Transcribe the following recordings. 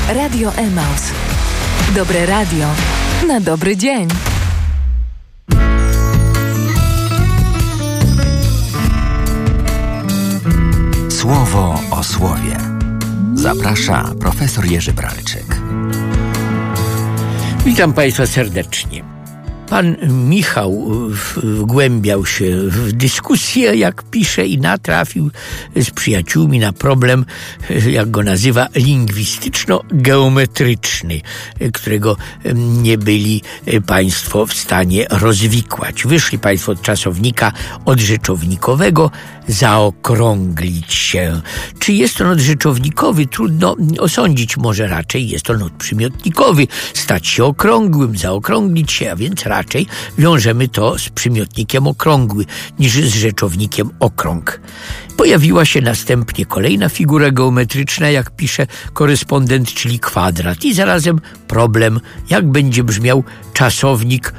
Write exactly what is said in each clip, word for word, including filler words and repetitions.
Radio Emaus. Dobre radio na dobry dzień. Słowo o słowie. Zaprasza profesor Jerzy Bralczyk. Witam Państwa serdecznie. Pan Michał wgłębiał się w dyskusję, jak pisze, i natrafił z przyjaciółmi na problem, jak go nazywa, lingwistyczno-geometryczny, którego nie byli Państwo w stanie rozwikłać. Wyszli Państwo od czasownika odrzeczownikowego zaokrąglić się. Czy jest on odrzeczownikowy? Trudno osądzić. Może raczej jest on odprzymiotnikowy. Stać się okrągłym, zaokrąglić się, a więc raczej wiążemy to z przymiotnikiem okrągły niż z rzeczownikiem okrąg. Pojawiła się następnie kolejna figura geometryczna, jak pisze korespondent, czyli kwadrat, i zarazem problem, jak będzie brzmiał czasownik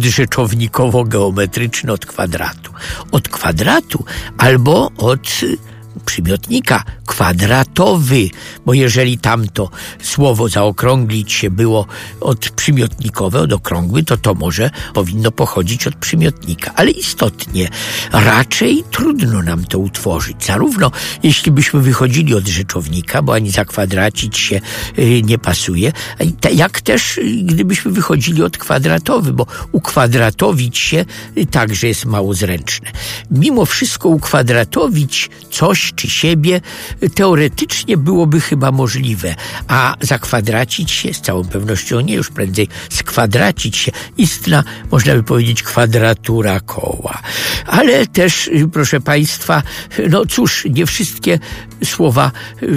odrzeczownikowo-geometryczny od kwadratu. Od kwadratu albo od przymiotnika kwadratowy, bo jeżeli tamto słowo zaokrąglić się było od przymiotnikowe, od okrągły, to to może powinno pochodzić od przymiotnika. Ale istotnie, raczej trudno nam to utworzyć. Zarówno jeśli byśmy wychodzili od rzeczownika, bo ani zakwadracić się y, nie pasuje, jak też y, gdybyśmy wychodzili od kwadratowy, bo ukwadratowić się y, także jest mało zręczne. Mimo wszystko ukwadratowić coś czy siebie teoretycznie byłoby chyba możliwe, a zakwadracić się z całą pewnością nie, już prędzej skwadracić się. Istna, można by powiedzieć, kwadratura koła. Ale też, proszę Państwa, no cóż, nie wszystkie słowa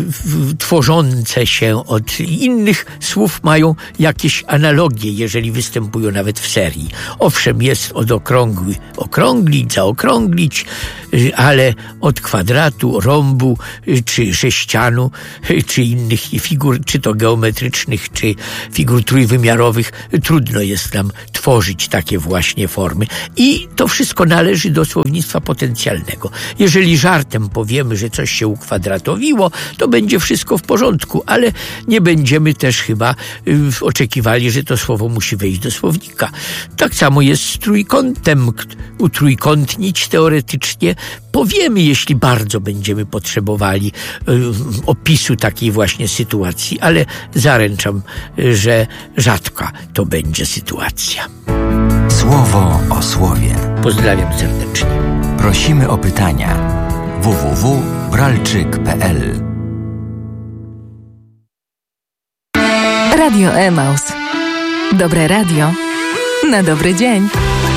tworzące się od innych słów mają jakieś analogie, jeżeli występują nawet w serii. Owszem, jest od okrągły okrąglić, zaokrąglić, ale od kwadratu, rąbu, czy sześcianu, czy innych figur, czy to geometrycznych, czy figur trójwymiarowych, trudno jest nam tworzyć takie właśnie formy. I to wszystko należy do słownictwa potencjalnego. Jeżeli żartem powiemy, że coś się ukwadratowiło, to będzie wszystko w porządku, ale nie będziemy też chyba y, oczekiwali, że to słowo musi wejść do słownika. Tak samo jest z trójkątem. Utrójkątnić teoretycznie powiemy, jeśli bardzo będziemy potrzebowali y, opisu takiej właśnie sytuacji, ale zaręczam, y, że rzadka to będzie sytuacja. Słowo o słowie. Pozdrawiam serdecznie. Prosimy o pytania. w w w kropka bralczyk kropka p l Radio Emaus. Dobre radio na dobry dzień.